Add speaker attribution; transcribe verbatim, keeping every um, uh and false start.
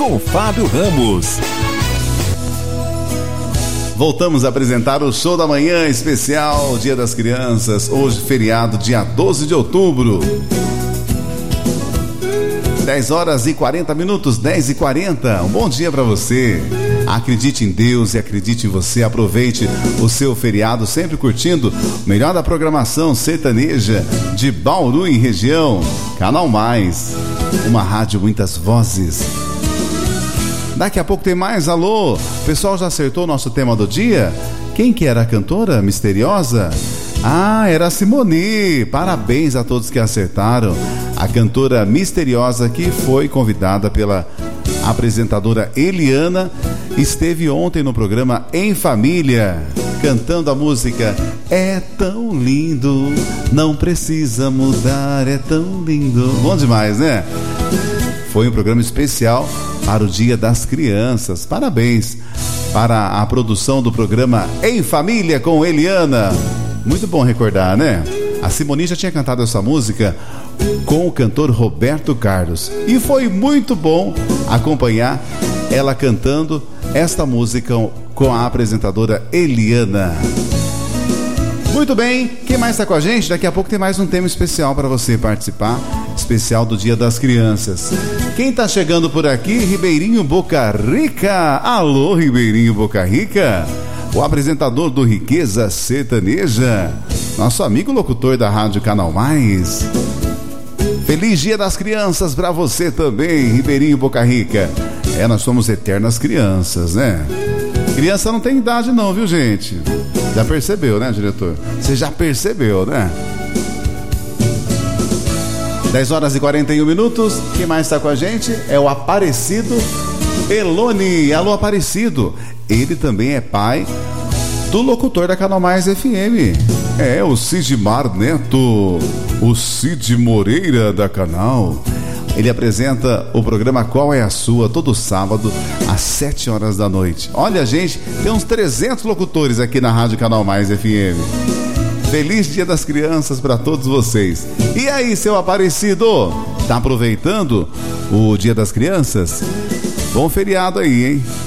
Speaker 1: com Fábio Ramos.
Speaker 2: Voltamos a apresentar o Show da Manhã especial Dia das Crianças, hoje feriado, dia doze de outubro. dez horas e quarenta minutos, dez e quarenta. Um bom dia para você. Acredite em Deus e acredite em você. Aproveite o seu feriado, sempre curtindo o melhor da programação sertaneja de Bauru e região. Canal Mais, uma rádio, muitas vozes. Daqui a pouco tem mais. Alô, o pessoal já acertou o nosso tema do dia? Quem que era a cantora misteriosa? Ah, era a Simone. Parabéns a todos que acertaram. A cantora misteriosa que foi convidada pela apresentadora Eliana esteve ontem no programa Em Família, cantando a música É Tão Lindo, Não Precisa Mudar, É Tão Lindo. Bom demais, né? Foi um programa especial para o Dia das Crianças. Parabéns para a produção do programa Em Família com Eliana. Muito bom recordar, né? A Simone já tinha cantado essa música com o cantor Roberto Carlos. E foi muito bom acompanhar ela cantando esta música com a apresentadora Eliana. Muito bem, quem mais está com a gente? Daqui a pouco tem mais um tema especial para você participar, especial do Dia das Crianças. Quem está chegando por aqui? Ribeirinho Boca Rica. Alô, Ribeirinho Boca Rica, o apresentador do Riqueza Sertaneja, nosso amigo locutor da Rádio Canal Mais. Feliz Dia das Crianças para você também, Ribeirinho Boca Rica. É, nós somos eternas crianças, né? Criança não tem idade não, viu, gente? Já percebeu, né, diretor? Você já percebeu, né? dez horas e quarenta e um minutos. Quem mais está com a gente é o Aparecido Eloni. Alô, Aparecido. Ele também é pai do locutor da Canal Mais F M. É, o Sidmar Neto, o Cid Moreira da Canal. Ele apresenta o programa Qual é a Sua, todo sábado, às sete horas da noite. Olha, gente, tem uns trezentos locutores aqui na Rádio Canal Mais F M. Feliz Dia das Crianças para todos vocês. E aí, seu Aparecido, tá aproveitando o Dia das Crianças? Bom feriado aí, hein?